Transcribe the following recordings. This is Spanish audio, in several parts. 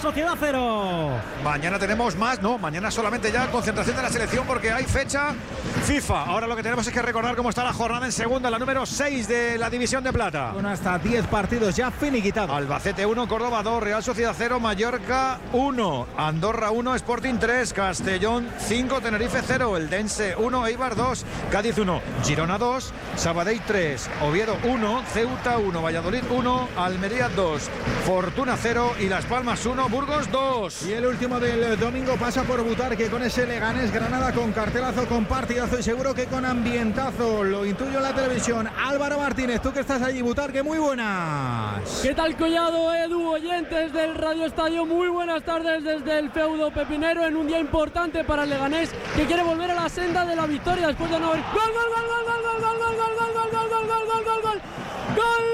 Sociedad 0. Mañana tenemos más, no, mañana solamente ya concentración de la selección porque hay fecha FIFA. Ahora lo que tenemos es que recordar cómo está la jornada en segunda, la número 6 de la División de Plata. Con hasta 10 partidos ya finiquitados. Albacete 1, Córdoba 2, Real Sociedad 0, Mallorca 1, Andorra 1, Sporting 3, Castellón 5, Tenerife 0, Eldense 1, Eibar 2, Cádiz 1, Girona 2, Sabadell 3, Oviedo 1, Ceuta 1, Valladolid 1, Almería 2, Fortuna 0 y Las Palmas 1, Burgos 2. Y el último del domingo pasa por Butarque con ese Leganés Granada con cartelazo, con partidazo y seguro que con ambientazo. Lo intuyo en la televisión. Álvaro Martínez, tú que estás allí, Butarque, muy buenas. ¿Qué tal, Collado, Edu, oyentes del Radio Estadio? Muy buenas tardes desde el feudo pepinero en un día importante para el Leganés que quiere volver a la senda de la victoria después de no haber... ¡Gol, gol, gol, gol, gol, gol, gol, gol, gol, gol, gol, gol, gol, gol, gol, gol! ¡Gol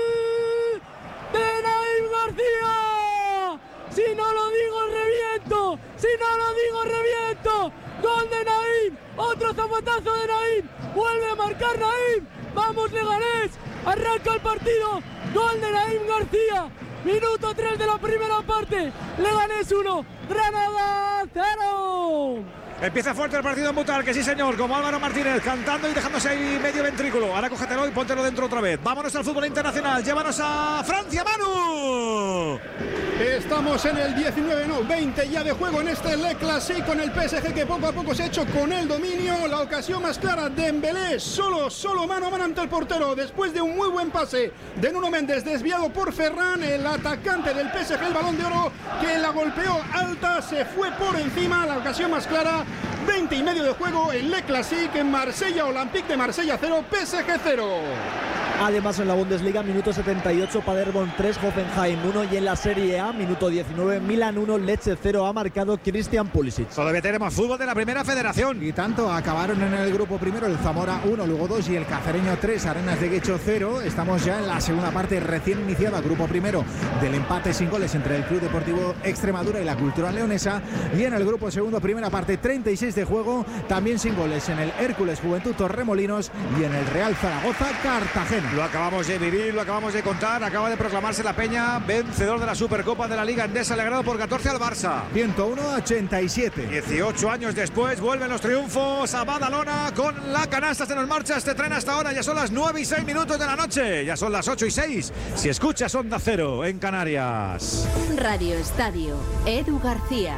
de Naim García! Si no lo digo, reviento. Si no lo digo, reviento. Gol de Naim. Otro zapatazo de Naim. Vuelve a marcar Naim. Vamos, Leganés. Arranca el partido. Gol de Naim García. Minuto 3 de la primera parte. Leganés 1, Granada 0. Empieza fuerte el partido en Butarque, sí señor, como Álvaro Martínez cantando y dejándose ahí medio ventrículo. Ahora cógetelo y póntelo dentro otra vez. Vámonos al fútbol internacional, llévanos a Francia, Manu. Estamos en el 19-20 ya de juego en este Le Classique con el PSG que poco a poco se ha hecho con el dominio. La ocasión más clara, Dembélé solo mano a mano ante el portero después de un muy buen pase de Nuno Méndez desviado por Ferran, el atacante del PSG, el Balón de Oro, que la golpeó alta, se fue por encima. La ocasión más clara, 20 y medio de juego en Le Classique, en Marsella, Olympique de Marsella 0, PSG 0. Además en la Bundesliga, minuto 78, Paderborn 3, Hoffenheim 1 y en la Serie A, minuto 19, Milan 1, Lecce 0, ha marcado Christian Pulisic. Todavía tenemos fútbol de la Primera Federación. Y tanto, acabaron en el grupo primero el Zamora 1, Lugo 2 y el Cacereño 3, Arenas de Guecho 0. Estamos ya en la segunda parte recién iniciada, grupo primero del empate sin goles entre el Club Deportivo Extremadura y la Cultural Leonesa. Y en el grupo segundo, primera parte, 36 de juego, también sin goles en el Hércules Juventud Torremolinos y en el Real Zaragoza Cartagena. Lo acabamos de vivir, lo acabamos de contar. Acaba de proclamarse la Peña vencedor de la Supercopa de la Liga Endesa, le ha ganado por 14 al Barça. 101-87. 18 años después vuelven los triunfos a Badalona con la canasta. Se nos marcha este tren hasta ahora. Ya son las 9:06 de la noche. Ya son las 8:06. Si escuchas Onda Cero en Canarias. Radio Estadio, Edu García.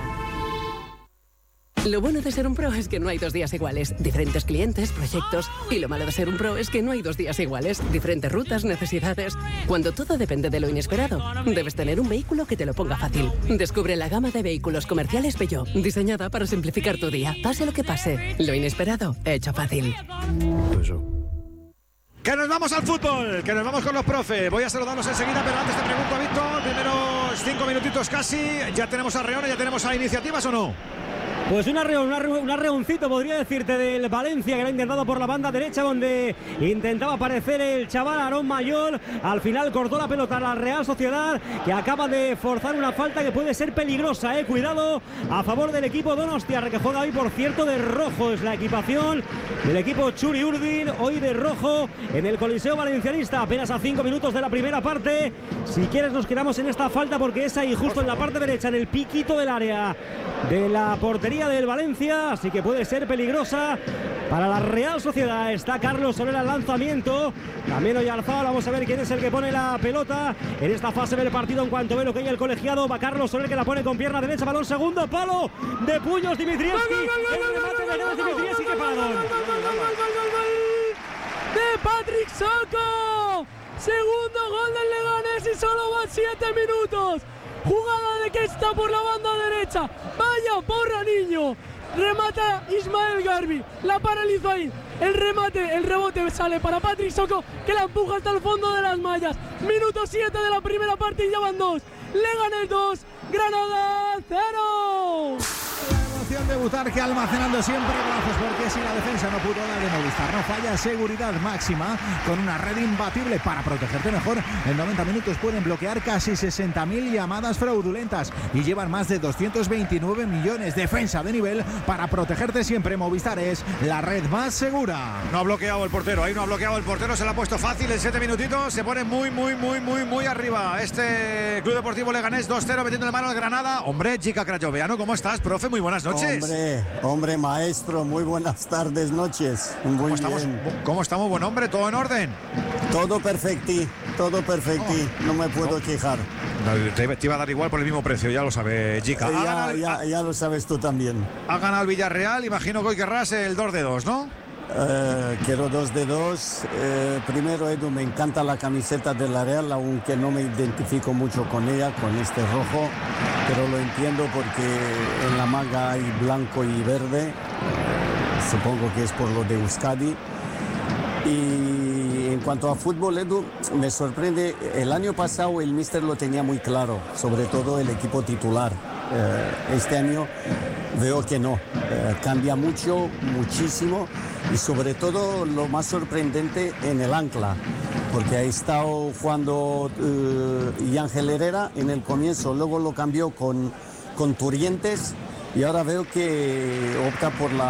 Lo bueno de ser un pro es que no hay 2 días iguales. Diferentes clientes, proyectos. Y lo malo de ser un pro es que no hay 2 días iguales. Diferentes rutas, necesidades. Cuando todo depende de lo inesperado, debes tener un vehículo que te lo ponga fácil. Descubre la gama de vehículos comerciales Peugeot, diseñada para simplificar tu día. Pase lo que pase, lo inesperado, hecho fácil. Que nos vamos al fútbol, que nos vamos con los profes. Voy a saludarlos enseguida, pero antes te pregunto a Víctor, primeros 5 minutitos casi. ¿Ya tenemos a Reona, ya tenemos a iniciativas o no? Pues un arreoncito podría decirte del Valencia, que lo ha intentado por la banda derecha, donde intentaba aparecer el chaval Aarón Mayol. Al final cortó la pelota a la Real Sociedad, que acaba de forzar una falta que puede ser peligrosa, cuidado, a favor del equipo Donostia, que juega hoy, por cierto, de rojo. Es la equipación del equipo Churi Urdin, hoy de rojo en el Coliseo Valencianista. Apenas a 5 minutos de la primera parte. Si quieres nos quedamos en esta falta porque es ahí justo en la parte derecha, en el piquito del área de la portería del Valencia, así que puede ser peligrosa para la Real Sociedad. Está Carlos Soler al lanzamiento, también Oyarzabal. Vamos a ver quién es el que pone la pelota en esta fase del partido. En cuanto ve lo que hay el colegiado, va Carlos Soler, que la pone con pierna derecha, balón segundo palo de puños Dimitrievski, el remate de Dimitrievski, que paradón de Patrick Soko. Segundo gol del Leganés y solo van 7 minutos. Jugada de Kesta por la banda derecha. Vaya porra, niño. Remata Ismael Garbi. La paralizó ahí. El rebote sale para Patrick Soko, que la empuja hasta el fondo de las mallas. Minuto 7 de la primera parte y ya van 2. Leganés 2, Granada 0. en debutar que almacenando siempre brazos, porque si la defensa no pudo, la de Movistar no falla. Seguridad máxima con una red imbatible para protegerte mejor. En 90 minutos pueden bloquear casi 60.000 llamadas fraudulentas y llevan más de 229 millones. Defensa de nivel para protegerte siempre. Movistar es la red más segura. No ha bloqueado el portero, ahí no ha bloqueado el portero, se la ha puesto fácil en 7 minutitos, se pone muy arriba. Este Club Deportivo Leganés 2-0 metiendo la mano al Granada. Hombre, Jica Crayoveanu, ¿cómo estás, profe? Muy buenas noches. Hombre, maestro, muy buenas tardes, noches. ¿Cómo estamos, buen hombre? ¿Todo en orden? Todo perfecti, no me puedo quejar. Te iba a dar igual por el mismo precio, ya lo sabe Jica. Ya lo sabes tú también. Ha ganado el Villarreal, imagino que hoy querrás el 2-2, ¿no? Quiero 2-2. Primero, Edu, me encanta la camiseta de la Real, aunque no me identifico mucho con ella, con este rojo, pero lo entiendo porque en la manga hay blanco y verde. Supongo que es por lo de Euskadi. Y en cuanto a fútbol, Edu, me sorprende. El año pasado el míster lo tenía muy claro, sobre todo el equipo titular. Este año veo que no, cambia muchísimo, y sobre todo lo más sorprendente en el ancla, porque ha estado jugando Ángel Herrera en el comienzo, luego lo cambió con Turrientes y ahora veo que opta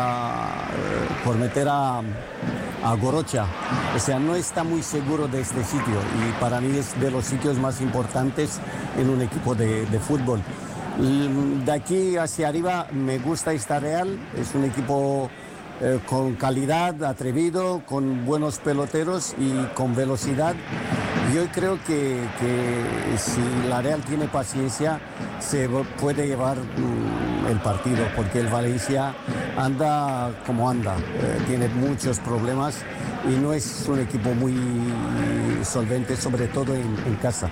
por meter a Gorocha. O sea, no está muy seguro de este sitio y para mí es de los sitios más importantes en un equipo de fútbol. De aquí hacia arriba me gusta esta Real, es un equipo con calidad, atrevido, con buenos peloteros y con velocidad. Yo creo que si la Real tiene paciencia se puede llevar el partido, porque el Valencia anda como anda, tiene muchos problemas y no es un equipo muy solvente, sobre todo en casa.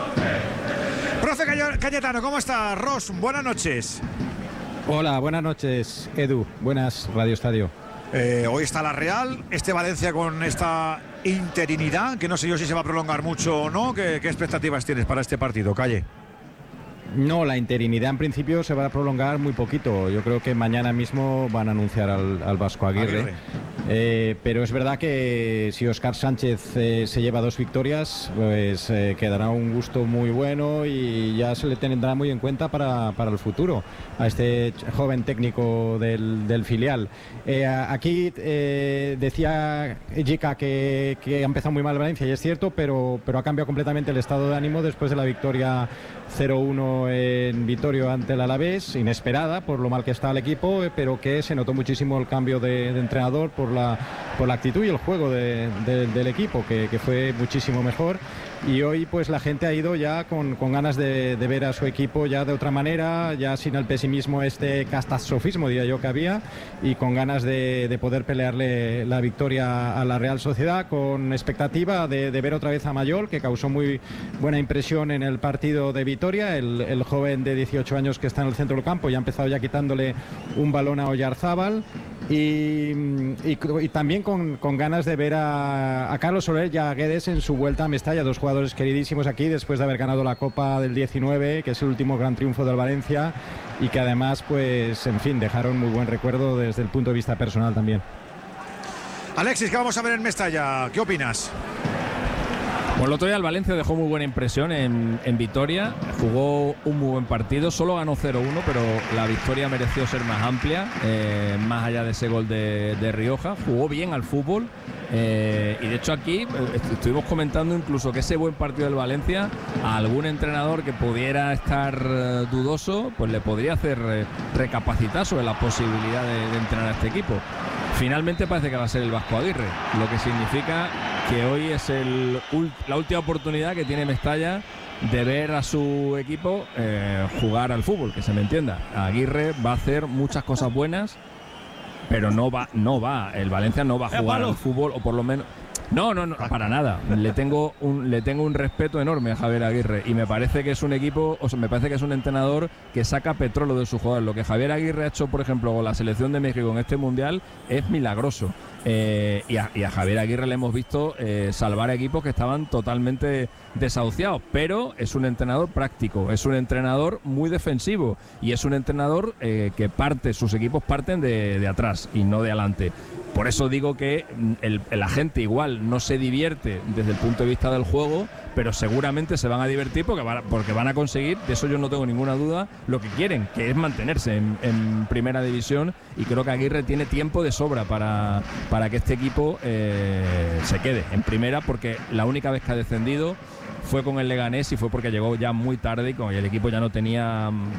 Profe Cayetano, ¿cómo está? Ross, buenas noches. Hola, buenas noches, Edu. Buenas, Radio Estadio. Hoy está la Real, este Valencia con esta interinidad, que no sé yo si se va a prolongar mucho o no. ¿Qué expectativas tienes para este partido, Calle? No, la interinidad en principio se va a prolongar muy poquito. Yo creo que mañana mismo van a anunciar al Vasco Aguirre. Pero es verdad que si Óscar Sánchez se lleva 2 victorias, pues quedará un gusto muy bueno y ya se le tendrá muy en cuenta para el futuro a este joven técnico del filial. Aquí decía Jica que ha empezado muy mal Valencia, y es cierto, pero ha cambiado completamente el estado de ánimo después de la victoria 0-1 en Vitoria ante el Alavés, inesperada por lo mal que está el equipo, pero que se notó muchísimo el cambio de entrenador por la actitud y el juego del equipo, que fue muchísimo mejor. Y hoy pues la gente ha ido ya con ganas de ver a su equipo ya de otra manera, ya sin el pesimismo catastrofismo diría yo que había, y con ganas de poder pelearle la victoria a la Real Sociedad, con expectativa de ver otra vez a Mayol, que causó muy buena impresión en el partido de Vitoria, el joven de 18 años que está en el centro del campo, y ha empezado ya quitándole un balón a Oyarzábal. Y también con ganas de ver a Carlos Soler y a Guedes en su vuelta a Mestalla, 2 jugadores queridísimos aquí después de haber ganado la Copa del 19, que es el último gran triunfo del Valencia, y que además, pues, en fin, dejaron muy buen recuerdo desde el punto de vista personal también. Alexis, ¿qué vamos a ver en Mestalla? ¿Qué opinas? Bueno, el otro día el Valencia dejó muy buena impresión en Vitoria, jugó un muy buen partido, solo ganó 0-1, pero la victoria mereció ser más amplia, más allá de ese gol de Rioja. Jugó bien al fútbol, y de hecho aquí estuvimos comentando incluso que ese buen partido del Valencia a algún entrenador que pudiera estar dudoso, pues le podría hacer recapacitar sobre la posibilidad de entrenar a este equipo. Finalmente parece que va a ser el Vasco Aguirre, lo que significa que hoy es la última oportunidad que tiene Mestalla de ver a su equipo jugar al fútbol, que se me entienda. Aguirre va a hacer muchas cosas buenas, pero el Valencia no va a jugar al fútbol, o por lo menos no, para nada. Le tengo un respeto enorme a Javier Aguirre, y me parece que es un equipo, me parece que es un entrenador que saca petróleo de sus jugadores. Lo que Javier Aguirre ha hecho, por ejemplo, con la selección de México en este mundial es milagroso. y a Javier Aguirre le hemos visto salvar equipos que estaban totalmente desahuciados, pero es un entrenador práctico, es un entrenador muy defensivo y es un entrenador que sus equipos parten de atrás y no de adelante. Por eso digo que la gente igual no se divierte desde el punto de vista del juego, pero seguramente se van a divertir porque van a conseguir, de eso yo no tengo ninguna duda, lo que quieren, que es mantenerse en primera división, y creo que Aguirre tiene tiempo de sobra para que este equipo se quede en primera, porque la única vez que ha descendido fue con el Leganés y fue porque llegó ya muy tarde y el equipo ya no tenía